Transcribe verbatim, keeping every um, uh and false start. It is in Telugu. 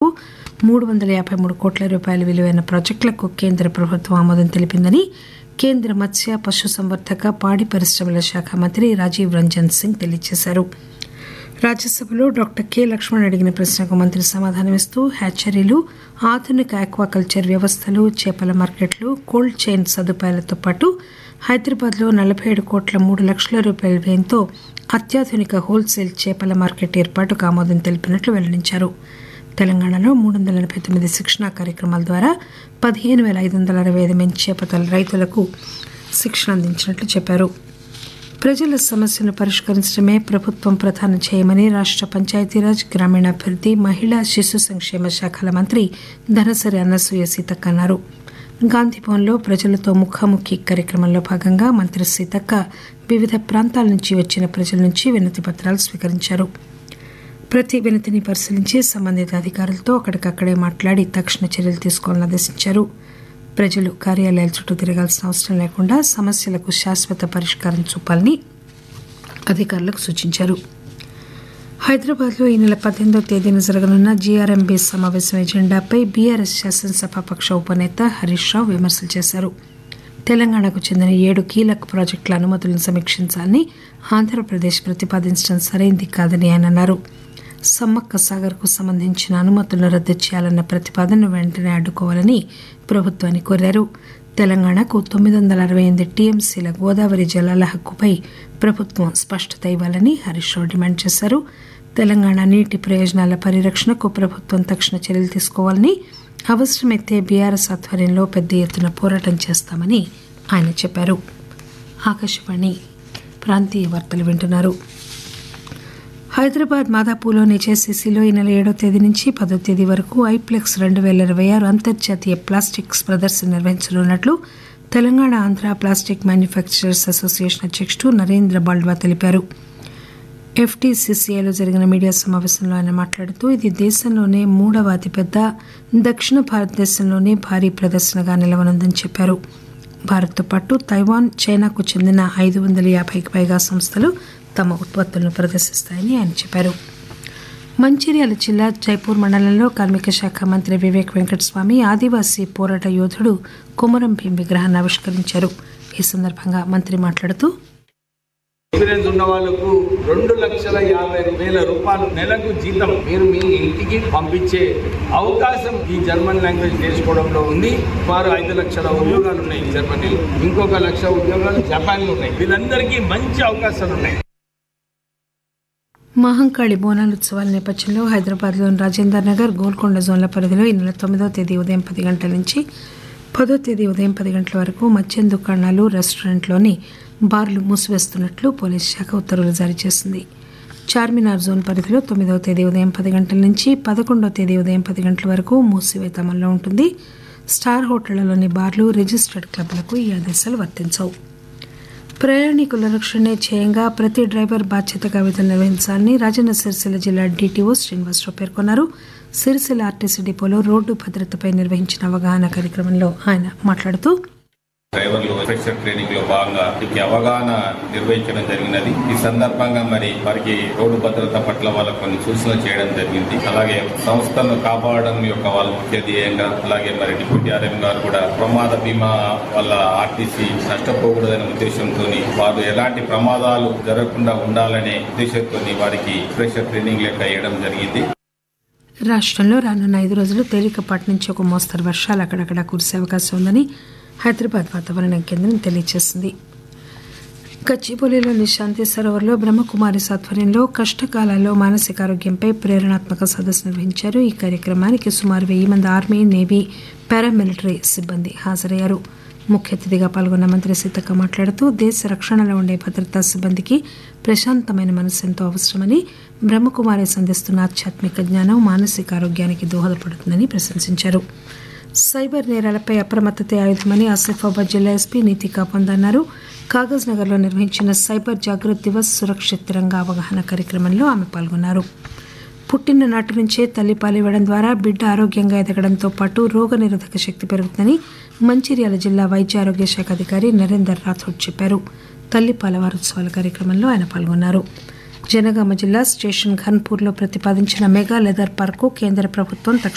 మూడు వందల యాభై మూడు కోట్ల రూపాయల విలువైన ప్రాజెక్టులకు కేంద్ర ప్రభుత్వం ఆమోదం తెలిపిందని కేంద్ర మత్స్య పశుసంవర్ధక పాడి పరిశ్రమల శాఖ మంత్రి రాజీవ్ రంజన్ సింగ్ తెలియజేశారు. రాజ్యసభలో డాక్టర్ కె లక్ష్మణ్ అడిగిన ప్రశ్నకు మంత్రి సమాధానమిస్తూ హ్యాచరీలు, ఆధునిక ఆక్వాకల్చర్ వ్యవస్థలు, చేపల మార్కెట్లు, కోల్డ్ చైన్ సదుపాయాలతో పాటు హైదరాబాద్లో నలభై ఏడు కోట్ల మూడు లక్షల రూపాయల వ్యయంతో అత్యాధునిక హోల్సేల్ చేపల మార్కెట్ ఏర్పాటుకు ఆమోదం తెలిపినట్లు వెల్లడించారు. తెలంగాణలో మూడు వందల ఎనభై తొమ్మిది శిక్షణా కార్యక్రమాల ద్వారా పదిహేను వేల ఐదు వందల అరవై ఐదు మంది చేపల రైతులకు శిక్షణ అందించినట్లు చెప్పారు. ప్రజల సమస్యలను పరిష్కరించడమే ప్రభుత్వం ప్రధాన ధ్యేయమని రాష్ట్ర పంచాయతీరాజ్, గ్రామీణాభివృద్ధి, మహిళా శిశు సంక్షేమ శాఖల మంత్రి ధనసరి అన్నసూయ సీతక్క అన్నారు. గాంధీభవన్లో ప్రజలతో ముఖాముఖి కార్యక్రమంలో భాగంగా మంత్రి సీతక్క వివిధ ప్రాంతాల నుంచి వచ్చిన ప్రజల నుంచి వినతి పత్రాలు స్వీకరించారు. ప్రతి వినతిని పరిశీలించి సంబంధిత అధికారులతో అక్కడికక్కడే మాట్లాడి తక్షణ చర్యలు తీసుకోవాలని ఆదేశించారు. ప్రజలు కార్యాలయాల చుట్టూ తిరగాల్సిన అవసరం లేకుండా సమస్యలకు శాశ్వత పరిష్కారం చూపాలని అధికారులకు సూచించారు. హైదరాబాద్లో ఈ నెల పద్దెనిమిదో తేదీన జరగనున్న జీఆర్ఎంబీ సమావేశం ఎజెండాపై బీఆర్ఎస్ శాసనసభాపక్ష ఉపనేత హరీష్ రావు విమర్శలు చేశారు. తెలంగాణకు చెందిన ఏడు కీలక ప్రాజెక్టుల అనుమతులను సమీక్షించాలని ఆంధ్రప్రదేశ్ ప్రతిపాదించడం సరైంది కాదని ఆయన అన్నారు. సమ్మక్క సాగర్కు సంబంధించిన అనుమతులను రద్దు చేయాలన్న ప్రతిపాదనను వెంటనే అడ్డుకోవాలని ప్రభుత్వాన్ని కోరారు. తెలంగాణకు తొమ్మిది వందల అరవై ఎనిమిది టీఎంసీల గోదావరి జలాల హక్కుపై ప్రభుత్వం స్పష్టత ఇవ్వాలని హరీష్ రావు డిమాండ్ చేశారు. తెలంగాణ నీటి ప్రయోజనాల పరిరక్షణకు ప్రభుత్వం తక్షణ చర్యలు తీసుకోవాలని, అవసరమైతే బీఆర్ఎస్ ఆధ్వర్యంలో పెద్ద ఎత్తున పోరాటం చేస్తామని ఆయన చెప్పారు. ఆకాశవాణి ప్రాంతీయ వార్తలు వింటున్నారు. హైదరాబాద్ మాదాపూర్లోని జేసీసీలో ఈ నెల ఏడో తేదీ నుంచి పదో తేదీ వరకు ఐప్లెక్స్ రెండు వేల ఇరవై ఆరు అంతర్జాతీయ ప్లాస్టిక్స్ ప్రదర్శన నిర్వహించనున్నట్లు Telangana Andhra plastic manufacturers association అధ్యక్షుడు నరేంద్ర బాల్వా తెలిపారు. ఎఫ్టీసీసీఐలో జరిగిన మీడియా సమావేశంలో ఆయన మాట్లాడుతూ ఇది దేశంలోనే మూడవ అతిపెద్ద, దక్షిణ భారతదేశంలోనే భారీ ప్రదర్శనగా నిలవనుందని చెప్పారు. భారత్తో పాటు తైవాన్, చైనాకు చెందిన ఐదు వందల యాభైకి పైగా సంస్థలు తమ ఉత్పత్తులను ప్రదర్శిస్తాయని ఆయన చెప్పారు. మంచిర్యాల జిల్లా జైపూర్ మండలంలో కార్మిక శాఖ మంత్రి వివేక్ వెంకటస్వామి ఆదివాసీ పోరాట యోధుడు కొమరం భీం విగ్రహాన్ని ఆవిష్కరించారు. ఈ సందర్భంగా మంత్రి మాట్లాడుతూ ఎక్స్పీరియన్స్ ఉన్న వాళ్ళకు రెండు లక్షల యాభై వేల రూపాయలు నెలకు జీతం మీరు మీ ఇంటికి పంపించే అవకాశం ఈ జర్మన్ లాంగ్వేజ్ నేర్చుకోవడంలో ఉంది. వారు ఐదు లక్షల ఉద్యోగాలు ఉన్నాయి జర్మనీలో, ఇంకొక లక్ష ఉద్యోగాలు జపాన్లో ఉన్నాయి. వీళ్ళందరికీ మంచి అవకాశాలు ఉన్నాయి. మహంకాళి బోనాలు ఉత్సవాల నేపథ్యంలో హైదరాబాద్లోని రాజేందర్ నగర్, గోల్కొండ జోన్ల పరిధిలో ఈ నెల తొమ్మిదో తేదీ ఉదయం పది గంటల నుంచి పదో తేదీ ఉదయం పది గంటల వరకు మద్యం దుకాణాలు, రెస్టారెంట్లోని బార్లు మూసివేస్తున్నట్లు పోలీస్ శాఖ ఉత్తర్వులు జారీ చేసింది. చార్మినార్ జోన్ పరిధిలో తొమ్మిదవ తేదీ ఉదయం పది గంటల నుంచి పదకొండవ తేదీ ఉదయం పది గంటల వరకు మూసివేత అమల్లో ఉంటుంది. స్టార్ హోటళ్లలోని బార్లు, రిజిస్టర్డ్ క్లబ్లకు ఈ ఆదేశాలు వర్తించవు. ప్రయాణికుల రక్షణే ధ్యేయంగా ప్రతి డ్రైవర్ బాధ్యతగా విధులు నిర్వహించాలని రాజన్న సిరిసిల్ల జిల్లా డీటీఓ శ్రీనివాసరావు పేర్కొన్నారు. సిరిసిల్ల ఆర్టీసీ డిపోలో రోడ్డు భద్రతపై నిర్వహించిన అవగాహన కార్యక్రమంలో ఆయన మాట్లాడుతూ డ్రైవర్లు ఫ్రెషర్ ట్రైనింగ్ లో భాగంగా ఈ అవగాహన నిర్వహించడం జరిగినది. ఈ సందర్భంగా మరి వారికి రోడ్డు భద్రత పట్ల వాళ్ళకు కొన్ని సూచనలు చేయడం జరిగింది. అలాగే సంస్థను కాపాడడం యొక్క వాళ్ళ ముఖ్య ధ్యేయంగా, అలాగే మరి డిప్యూటీ ఆర్ఎం గారు కూడా ప్రమాద బీమా వల్ల ఆర్టీసీ నష్టపోకూడదనే ఉద్దేశంతో వారు ఎలాంటి ప్రమాదాలు జరగకుండా ఉండాలనే ఉద్దేశంతో వారికి ఫ్రెషర్ ట్రైనింగ్ లెక్క వేయడం జరిగింది. రాష్ట్రంలో రానున్న ఐదు రోజులు తేలికపాటి నుంచి ఒక మోస్తరు వర్షాలు అక్కడక్కడ కురిసే అవకాశం ఉందని హైదరాబాద్ వాతావరణ కేంద్రం తెలియజేసింది. గచ్చిబౌలిలోని శాంతి సరోవర్లో బ్రహ్మకుమారి ఆధ్వర్యంలో కష్టకాలాల్లో మానసిక ఆరోగ్యంపై ప్రేరణాత్మక సదస్సు నిర్వహించారు. ఈ కార్యక్రమానికి సుమారు వెయ్యి మంది ఆర్మీ, నేవీ, పారామిలిటరీ సిబ్బంది హాజరయ్యారు. ముఖ్య అతిథిగా పాల్గొన్న మంత్రి సీతక్క మాట్లాడుతూ దేశ రక్షణలో ఉండే భద్రతా సిబ్బందికి ప్రశాంతమైన మనసు ఎంతో అవసరమని, బ్రహ్మకుమారి సంధిస్తున్న ఆధ్యాత్మిక జ్ఞానం మానసిక ఆరోగ్యానికి దోహదపడుతుందని ప్రశంసించారు. సైబర్ నేరాలపై అప్రమత్తతే ఆయుధమని ఆసిఫాబాద్ జిల్లా ఎస్పీ నీతికా పొంద్ అన్నారు. కాగజ్ నగర్లో నిర్వహించిన సైబర్ జాగృత్ దివస్ సురక్షిత్ తిరంగా అవగాహన కార్యక్రమంలో ఆమె పాల్గొన్నారు. పుట్టిన నాటి నుంచే తల్లిపాలు ఇవ్వడం ద్వారా బిడ్డ ఆరోగ్యంగా ఎదగడంతో పాటు రోగ నిరోధక శక్తి పెరుగుతుందని మంచిర్యాల జిల్లా వైద్య ఆరోగ్య శాఖ అధికారి నరేందర్ రాథోడ్ చెప్పారు. తల్లిపాల వారోత్సవాల కార్యక్రమంలో ఆయన పాల్గొన్నారు. జనగామ జిల్లా స్టేషన్ ఘన్పూర్లో ప్రతిపాదించిన మెగా లెదర్ పార్కు కేంద్ర ప్రభుత్వం